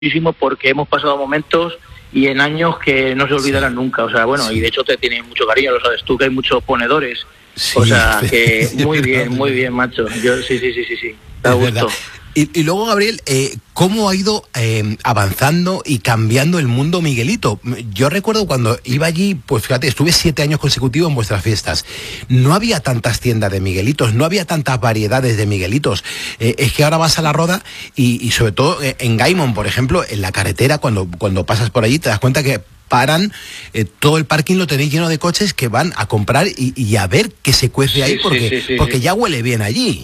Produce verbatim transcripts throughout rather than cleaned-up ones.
muchísimo porque hemos pasado momentos y en años que no se olvidarán sí. nunca. O sea, bueno, sí. y de hecho te tienen mucho cariño, lo sabes tú, que hay muchos ponedores. Sí. O sea, que muy bien, muy bien, macho. Yo sí, sí, sí, sí, sí. Da gusto. Y, y luego, Gabriel, eh, ¿cómo ha ido eh, avanzando y cambiando el mundo Miguelito? Yo recuerdo cuando iba allí, pues fíjate, estuve siete años consecutivos en vuestras fiestas. No había tantas tiendas de Miguelitos, no había tantas variedades de Miguelitos. Eh, es que ahora vas a La Roda y, y sobre todo eh, en Gaimon, por ejemplo, en la carretera, cuando, cuando pasas por allí, te das cuenta que paran, eh, todo el parking lo tenéis lleno de coches que van a comprar y, y a ver qué se cuece ahí, sí, porque, sí, sí, sí, porque sí. ya huele bien allí.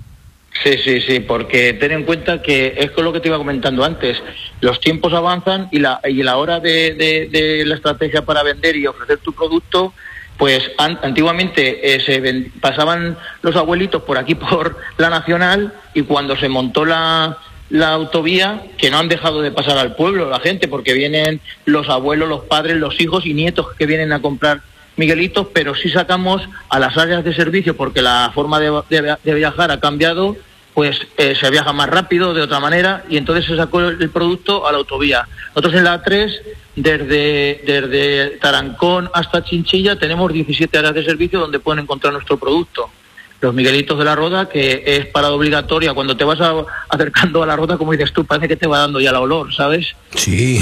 Sí, sí, sí, porque ten en cuenta que es con lo que te iba comentando antes, los tiempos avanzan y la y la hora de, de, de la estrategia para vender y ofrecer tu producto, pues an, antiguamente eh, se ven, pasaban los abuelitos por aquí por la Nacional y cuando se montó la, la autovía, que no han dejado de pasar al pueblo la gente, porque vienen los abuelos, los padres, los hijos y nietos que vienen a comprar Miguelitos, pero sí sacamos a las áreas de servicio porque la forma de, de, de viajar ha cambiado, pues eh, se viaja más rápido de otra manera y entonces se sacó el, el producto a la autovía. Nosotros en la A tres, desde, desde Tarancón hasta Chinchilla, tenemos diecisiete áreas de servicio donde pueden encontrar nuestro producto. Los Miguelitos de La Roda, que es parada obligatoria. Cuando te vas a, acercando a La Roda, como dices tú, parece que te va dando ya el olor, ¿sabes? Sí,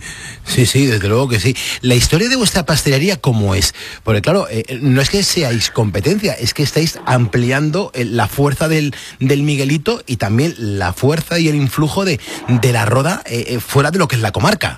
sí, sí, desde luego que sí. La historia de vuestra pastelería, ¿cómo es? Porque claro, eh, no es que seáis competencia, es que estáis ampliando eh, la fuerza del, del Miguelito y también la fuerza y el influjo de, de La Roda eh, fuera de lo que es la comarca.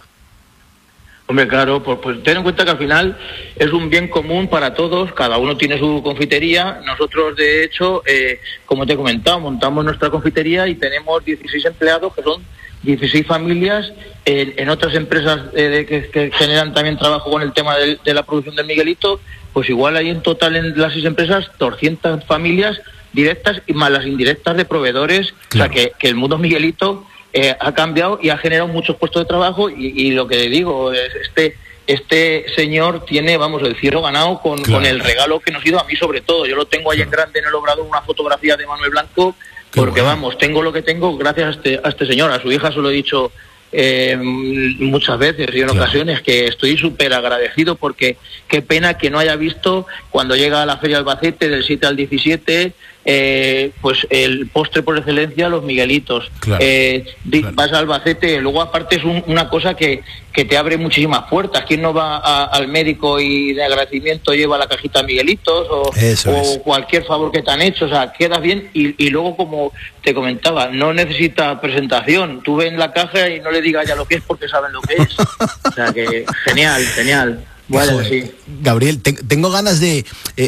Hombre, claro, pues, pues ten en cuenta que al final es un bien común para todos, cada uno tiene su confitería. Nosotros, de hecho, eh, como te he comentado, montamos nuestra confitería y tenemos dieciséis empleados, que son dieciséis familias, en, en otras empresas eh, de, que, que generan también trabajo con el tema de, de la producción del Miguelito, pues igual hay en total en las seis empresas doscientas familias directas y más las indirectas de proveedores, claro. O sea que, que el mundo Miguelito Eh, ha cambiado y ha generado muchos puestos de trabajo y, y lo que digo es este este señor tiene, vamos, el cielo ganado con, claro. con el regalo que nos ha ido a mí sobre todo. Yo lo tengo ahí claro. en grande en el obrador, una fotografía de Manuel Blanco, Qué porque bueno. vamos, tengo lo que tengo gracias a este, a este señor. A su hija se lo he dicho eh, muchas veces y en claro. ocasiones que estoy súper agradecido porque qué pena que no haya visto cuando llega a la Feria de Albacete del siete al diecisiete Eh, pues el postre por excelencia, los Miguelitos. Claro, eh, claro. Vas a Albacete, luego aparte es un, una cosa que, que te abre muchísimas puertas. ¿Quién no va a, al médico y de agradecimiento lleva la cajita de Miguelitos o, o cualquier favor que te han hecho? O sea, queda bien y, y luego, como te comentaba, no necesita presentación. Tú ves en la caja y no le digas ya lo que es porque saben lo que es. O sea que genial, genial. Bueno, Joder, sí. Gabriel, te, tengo ganas de eh,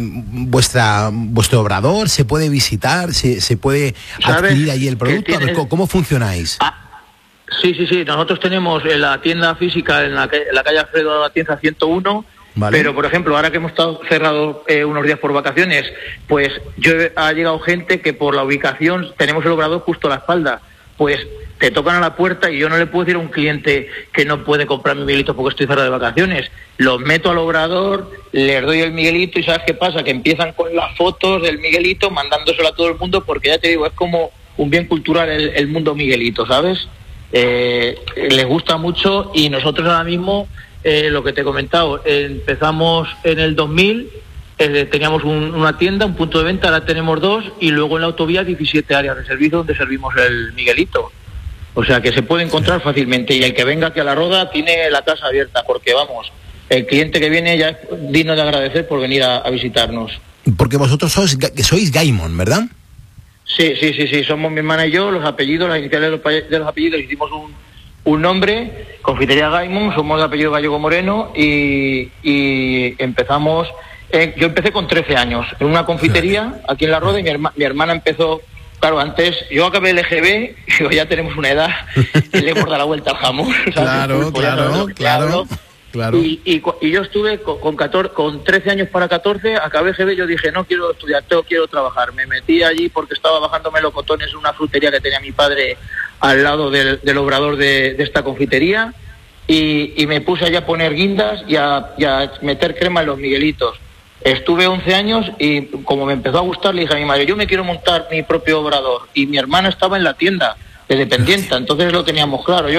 vuestra vuestro obrador, se puede visitar, se, se puede adquirir ahí el producto. A ver, ¿cómo, ¿cómo funcionáis? Ah, sí, sí, sí. Nosotros tenemos la tienda física en la, en la calle Alfredo de la Tienda ciento uno. Vale. Pero, por ejemplo, ahora que hemos estado cerrados eh, unos días por vacaciones, pues yo ha llegado gente que por la ubicación tenemos el obrador justo a la espalda. Pues te tocan a la puerta y yo no le puedo decir a un cliente que no puede comprar mi Miguelito porque estoy cerrado de vacaciones. Los meto al obrador, les doy el Miguelito y ¿sabes qué pasa? Que empiezan con las fotos del Miguelito mandándoselo a todo el mundo porque ya te digo, es como un bien cultural el, el mundo Miguelito, ¿sabes? Eh, les gusta mucho y nosotros ahora mismo, eh, lo que te he comentado, eh, empezamos en el dos mil, eh, teníamos un, una tienda, un punto de venta, ahora tenemos dos y luego en la autovía diecisiete áreas de servicio donde servimos el Miguelito. O sea que se puede encontrar fácilmente y el que venga aquí a La Roda tiene la casa abierta porque vamos, el cliente que viene ya es digno de agradecer por venir a, a visitarnos. Porque vosotros sois, sois Gaimon, ¿verdad? Sí, sí, sí, sí, somos mi hermana y yo, los apellidos, las iniciales de los, de los apellidos, hicimos un, un nombre, Confitería Gaimon, somos de apellido Gallego Moreno y, y empezamos, eh, yo empecé con trece años en una confitería aquí en La Roda y mi, herma, mi hermana empezó. Claro, antes yo acabé el E G B, y ya tenemos una edad y le hemos dado la vuelta al jamón. ¿Sabes? Claro, pues claro, claro, claro. Y, y, y yo estuve con, con, catorce, con trece años para catorce, acabé E G B, yo dije, no quiero estudiar, tengo, quiero trabajar. Me metí allí porque estaba bajándome locotones en una frutería que tenía mi padre al lado del, del obrador de, de esta confitería y, y me puse allá a poner guindas y a, y a meter crema en los Miguelitos. Estuve once años y como me empezó a gustar le dije a mi madre, yo me quiero montar mi propio obrador y mi hermana estaba en la tienda de dependienta. Entonces lo teníamos claro. Yo